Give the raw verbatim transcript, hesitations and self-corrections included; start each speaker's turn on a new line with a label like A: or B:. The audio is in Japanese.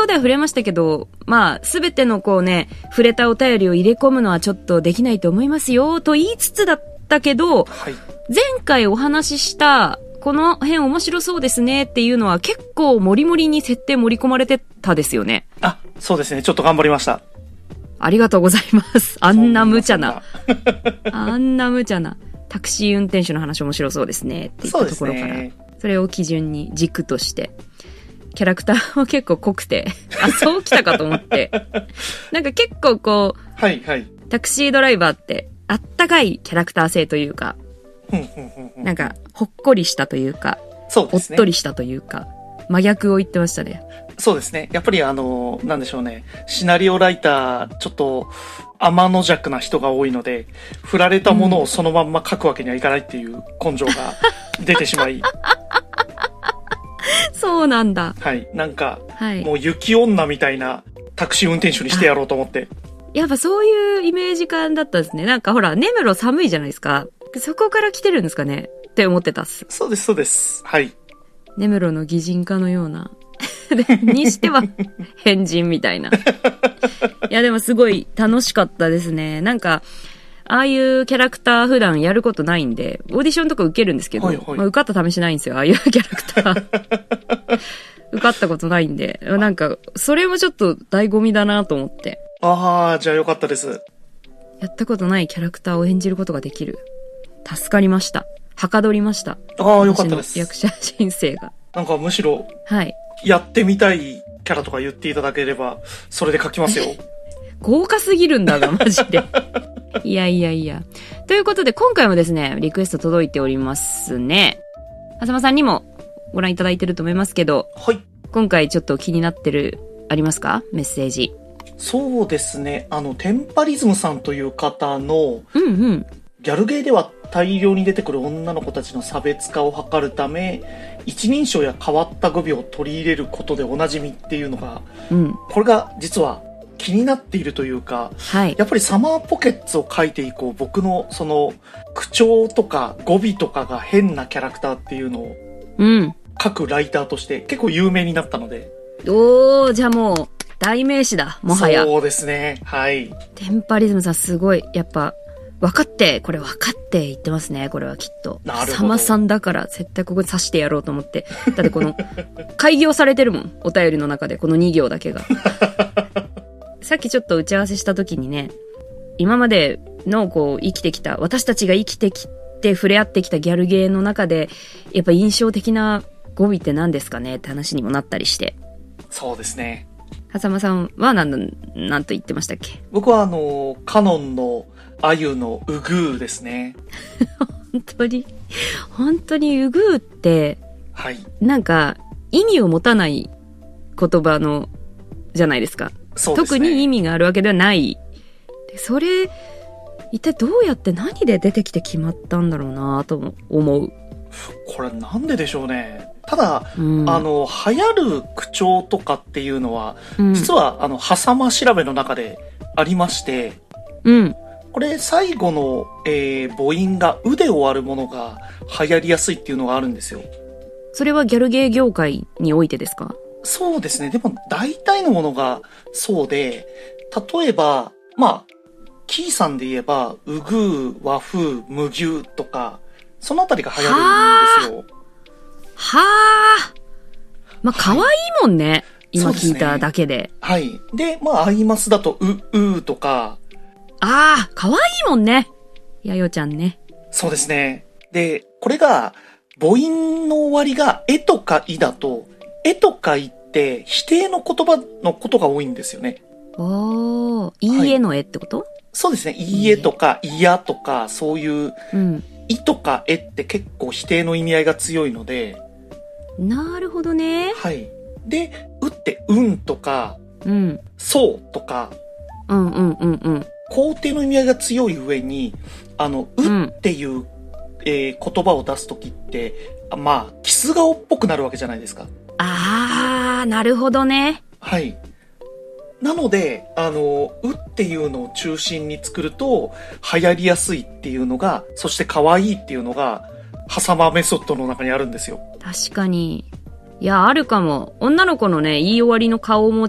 A: 頭では触れましたけど、まあ、すべてのこうね、触れたお便りを入れ込むのはちょっとできないと思いますよ、と言いつつだったけど、はい、前回お話しした、この辺面白そうですねっていうのは結構モリモリに設定盛り込まれてたですよね。
B: あ、そうですね。ちょっと頑張りました。
A: ありがとうございます。あんな無茶な。あんな無茶な。タクシー運転手の話面白そうですねって言ったところから。それを基準に軸として。キャラクターも結構濃くて、あ、そう来たかと思って。なんか結構こう、
B: はいはい。
A: タクシードライバーってあったかいキャラクター性というか、なんかほっこりしたというか、
B: そうですね。
A: おっとりしたというか、真逆を言ってましたね。
B: そうですね。やっぱりあの、なんでしょうね。シナリオライター、ちょっと、天の弱な人が多いので、振られたものをそのまんま書くわけにはいかないっていう根性が出てしまい。うん
A: そうなんだ。
B: はい。なんか、
A: はい、
B: もう雪女みたいなタクシー運転手にしてやろうと思って。
A: やっぱそういうイメージ感だったんですね。なんかほら、根室寒いじゃないですか。そこから来てるんですかねって思ってたっす。
B: そうです、そうです。はい。
A: 根室の擬人化のような。にしては、変人みたいな。いや、でもすごい楽しかったですね。なんか、ああいうキャラクター普段やることないんで、オーディションとか受けるんですけど、はいはい、まあ、受かった試しないんですよ、ああいうキャラクター。受かったことないんで、なんか、それもちょっと醍醐味だなと思って。
B: ああ、じゃあよかったです。
A: やったことないキャラクターを演じることができる。助かりました。はかどりました。
B: ああ、よかったです。
A: 役者人生が。
B: なんかむしろ、
A: はい。
B: やってみたいキャラとか言っていただければ、それで書きますよ。
A: 豪華すぎるんだが、マジで。いやいやいや。ということで、今回もですね、リクエスト届いておりますね。浅間さんにもご覧いただいてると思いますけど、
B: はい。
A: 今回ちょっと気になってる、ありますか？メッセージ。
B: そうですね。あの、テンパリズムさんという方の、
A: うんうん。
B: ギャルゲーでは大量に出てくる女の子たちの差別化を図るため、一人称や変わった語尾を取り入れることでおなじみっていうのが、うん、これが実は気になっているというか、はい、やっぱりサマーポケッツを書いて以降、僕のその口調とか語尾とかが変なキャラクターっていうのを書くライターとして結構有名になったので。
A: おー、じゃあもう代名詞だ、もはや。
B: そうですね、はい。
A: テンパリズムさんすごい、やっぱ、分かって、これ分かって言ってますね、これはきっと。
B: なるほど。
A: サマさんだから絶対ここに刺してやろうと思って。だってこの、開業されてるもん、お便りの中で、このに行だけが。さっきちょっと打ち合わせした時にね、今までのこう生きてきた、私たちが生きてきて触れ合ってきたギャルゲーの中で、やっぱ印象的な語尾って何ですかねって話にもなったりして。
B: そうですね。
A: 狭間さんは何、なんと言ってましたっけ？
B: 僕はあの、カノンのあゆのうぐーですね。
A: 本当に、本当にうぐーって、
B: はい。
A: なんか、意味を持たない言葉の、じゃないですか。
B: そうですね。
A: 特に意味があるわけではない。でそれ、一体どうやって何で出てきて決まったんだろうなと思う。
B: これなんででしょうね。ただ、うん、あの、流行る口調とかっていうのは、うん、実は、あの、狭間調べの中でありまして、
A: うん。
B: これ、最後の、えー、母音が、うで終わるものが流行りやすいっていうのがあるんですよ。
A: それはギャルゲー業界においてですか？
B: そうですね。でも、大体のものがそうで、例えば、まあ、キーさんで言えば、うぐー、和風、無牛とか、そのあたりが流行るんですよ。
A: はあ。まあ、可愛いもんね。はい、今聞いただけで。でね、
B: はい。で、まあ、アイマスだと、う、うーとか。
A: ああ、可愛いもんね。やよちゃんね。
B: そうですね。で、これが、母音の終わりが、えとかいだと、えとかいって否定の言葉のことが多いんですよね。
A: おー、いいえのえってこと？はい、
B: そうですね。いいえとか、いやとか、そういう、うん、いとかえって結構否定の意味合いが強いので。
A: なるほどね。
B: はい。で、うってうんとか、
A: うん、
B: そうとか、
A: うんうんうんうん。
B: 肯定の意味合いが強い上に、あの、うっていう、うん、えー、言葉を出すときって、まあ、キス顔っぽくなるわけじゃないですか。
A: あー、なるほどね。
B: はい。なので、あの、うっていうのを中心に作ると、流行りやすいっていうのが、そして可愛いっていうのが、狭間メソッドの中にあるんですよ。
A: 確かに。いや、あるかも。女の子のね、言い終わりの顔も